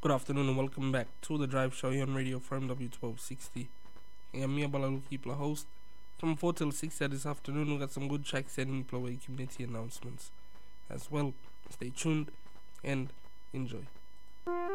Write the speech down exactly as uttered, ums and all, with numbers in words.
Good afternoon and welcome back to the Drive Show here on Radio Firm W twelve sixty. I'm Mia Balaluki, the host. From four till six here this afternoon, we got some good tracks and play community announcements as well. Stay tuned and enjoy.